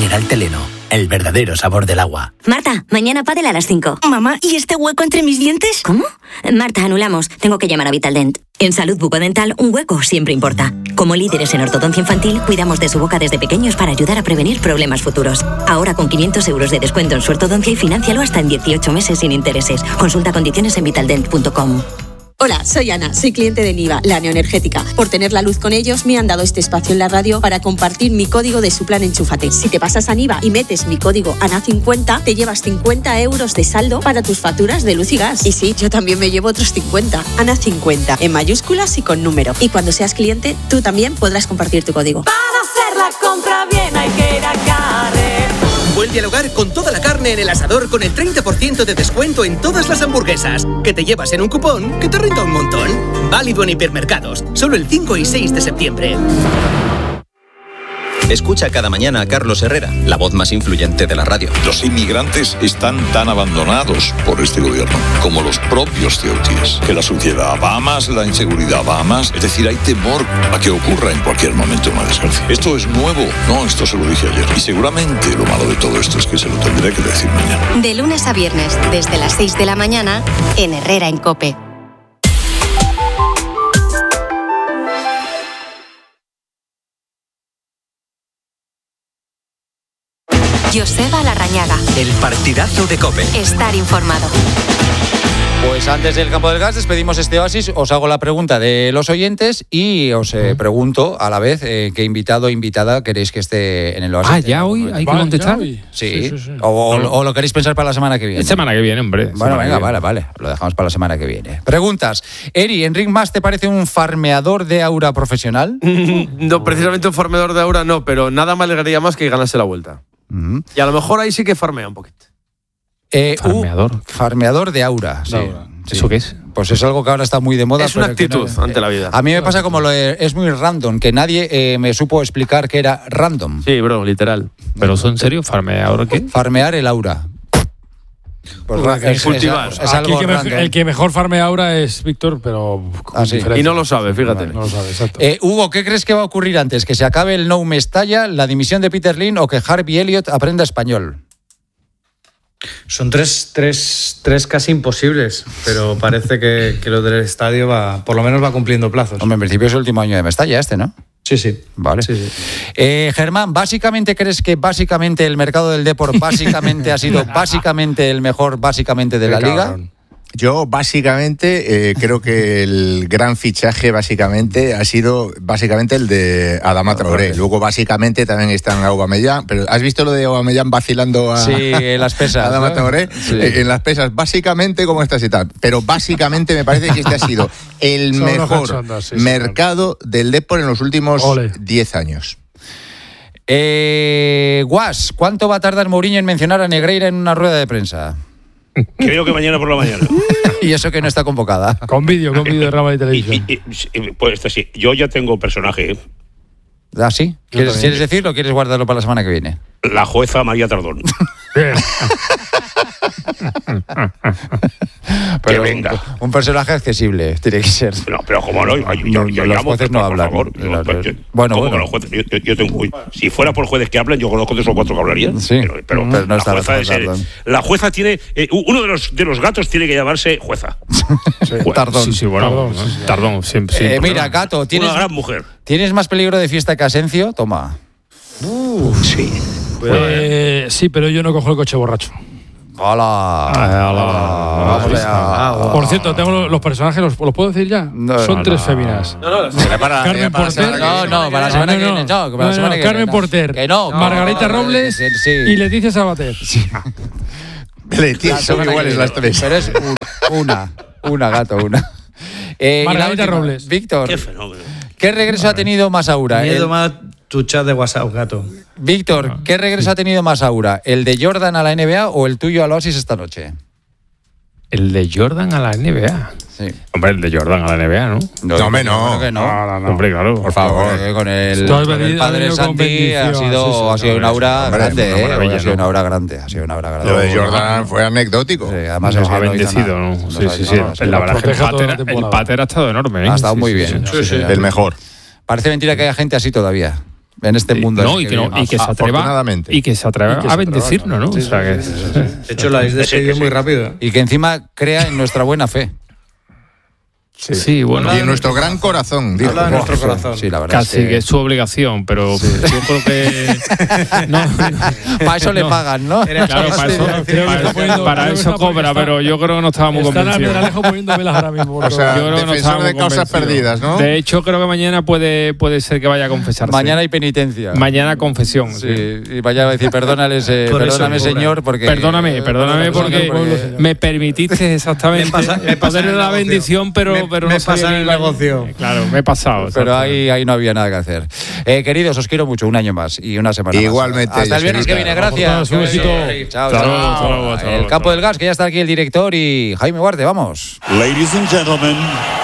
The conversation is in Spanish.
Mineral Teleno, el verdadero sabor del agua. Marta, mañana pádel a las 5. Mamá, ¿y este hueco entre mis dientes? ¿Cómo? Marta, anulamos. Tengo que llamar a Vitaldent. En salud bucodental, un hueco siempre importa. Como líderes en ortodoncia infantil, cuidamos de su boca desde pequeños para ayudar a prevenir problemas futuros. Ahora con 500 euros de descuento en su ortodoncia y financialo hasta en 18 meses sin intereses. Consulta condiciones en vitaldent.com. Hola, soy Ana, soy cliente de Niva, la neoenergética. Por tener la luz con ellos, me han dado este espacio en la radio para compartir mi código de su plan Enchúfate. Si te pasas a Niva y metes mi código ANA50, te llevas 50 euros de saldo para tus facturas de luz y gas. Y sí, yo también me llevo otros 50. ANA50, en mayúsculas y con número. Y cuando seas cliente, tú también podrás compartir tu código. Para hacer la compra bien hay que ir a Carrefour. Vuelve al hogar con toda la carne en el asador con el 30% de descuento en todas las hamburguesas, que te llevas en un cupón que te renta un montón. Válido en hipermercados, solo el 5 y 6 de septiembre. Escucha cada mañana a Carlos Herrera, la voz más influyente de la radio. Los inmigrantes están tan abandonados por este gobierno como los propios ceutíes. Que la suciedad va a más, la inseguridad va a más. Es decir, hay temor a que ocurra en cualquier momento una desgracia. ¿Esto es nuevo? No, esto se lo dije ayer. Y seguramente lo malo de todo esto es que se lo tendré que decir mañana. De lunes a viernes, desde las 6 de la mañana, en Herrera en COPE. Joseba Larrañaga. El partidazo de COPE. Estar informado. Pues antes del campo del gas despedimos este oasis, os hago la pregunta de los oyentes y os pregunto a la vez qué invitado o invitada queréis que esté en el oasis. Ah, ya hoy hay que contestar. Sí. O lo queréis pensar para la semana que viene. La semana que viene, hombre. Bueno, venga, vale, lo dejamos para la semana que viene. Preguntas. Eri, ¿Enric Mas te parece un farmeador de aura profesional? No, precisamente un farmeador de aura no, pero nada me alegraría más que ganarse la vuelta. Y a lo mejor ahí sí que farmea un poquito. Farmeador de aura. Sí. ¿Eso qué es? Pues es algo que ahora está muy de moda. Es una actitud ante la vida. A mí me pasa como es muy random, que nadie me supo explicar que era random. Sí, bro, literal. ¿Pero en serio? ¿Farmeador qué? Farmear el aura. Pues cultivar. Es algo el que mejor farmea ahora es Víctor, pero sí. Y no lo sabe, fíjate. No lo sabe, exacto. Hugo, ¿qué crees que va a ocurrir antes? ¿Que se acabe el No Mestalla, la dimisión de Peter Lynn o que Harvey Elliott aprenda español? Son tres casi imposibles, pero parece que lo del estadio por lo menos va cumpliendo plazos. Hombre, en principio es el último año de Mestalla ¿no? Sí. Vale. Sí. Germán, ¿básicamente crees que básicamente el mercado del deporte básicamente ha sido básicamente el mejor básicamente de la liga? Yo básicamente creo que el gran fichaje básicamente ha sido básicamente el de Adama Traoré. Luego básicamente también está en Aubameyang, pero ¿has visto lo de Aubameyang vacilando a en las pesas, Adama Traoré? Sí. En las pesas, básicamente como estás y tal. Pero básicamente me parece que este ha sido el mejor mercado del deporte en los últimos 10 años. Guas, ¿cuánto va a tardar Mourinho en mencionar a Negreira en una rueda de prensa? Creo que mañana por la mañana. Y eso que no está convocada. Con vídeo de Rama y Televisión. Pues sí, yo ya tengo personaje. ¿Ah, sí? ¿Quieres decirlo o quieres guardarlo para la semana que viene? La jueza María Tardón. Pero que venga. Un personaje accesible, tiene que ser. No, pero como no, los jueces no hablan. Yo tengo, si fuera por jueces que hablan, yo conozco 3 o 4 que hablarían. Sí, pero no la está jueza la jueza tiene uno de los gatos tiene que llamarse jueza. Tardón. Sí, bueno, Tardón siempre. Mira, Gato, una gran mujer. ¿Tienes más peligro de fiesta que Asencio? Toma. Sí. Sí, pero yo no cojo el coche borracho. ¡Hola! Por cierto, tengo los personajes, ¿los puedo decir ya? Son 3 féminas. Carmen Porter. No, para la semana que viene. Carmen Porter. Margarita Robles y Leticia Sabater. Leticia, son iguales las 3. Pero es una, Gato, una. Margarita Robles. Víctor, qué fenómeno. ¿Qué regreso ha tenido más aura? Miedo más tu chat de WhatsApp, Gato. Víctor, ¿qué regreso ha tenido más aura? ¿El de Jordan a la NBA o el tuyo al Oasis esta noche? El de Jordan a la NBA. Sí. Hombre, el de Jordan a la NBA, ¿no? No, hombre, no. Hombre, claro. Por favor. Con el padre Santi ha sido una aura grande. Ha sido una aura grande. Lo de Jordan fue anecdótico. Sí, además ha bendecido, ¿no? Sí. La verdad es que el pater ha estado enorme. Ha estado muy bien. Sí. Del mejor. Parece mentira que haya gente así todavía. en este mundo. No, y que se atreva a bendecirnos, ¿no? Sí, o sea que, de hecho, la habéis despedido muy rápido. Y que encima crea en nuestra buena fe. Sí, bueno. Y en nuestro gran corazón, dijo. Habla de nuestro corazón. Sí, la verdad. Casi que es su obligación, pero yo creo que. Para eso le pagan, ¿no? Claro, para eso cobra, pero yo creo que no estaba muy convencido. Están Almendralejo poniendo velas ahora mismo. O sea, yo creo que defensor de causas perdidas, ¿no? De hecho, creo que mañana puede ser que vaya a confesarse. Mañana hay penitencia. Mañana confesión. Sí. Y vaya a decir, perdóname, señor, porque. Perdóname porque me permitiste exactamente poder la bendición, pero no sabía el negocio. Claro, me he pasado. Pero ahí no había nada que hacer. Queridos, os quiero mucho, un año más y una semana Igualmente. más. Hasta el viernes que viene, gracias. Un besito. Chao. El campo del gas, que ya está aquí el director y Jaime Huarte, vamos. Ladies and gentlemen.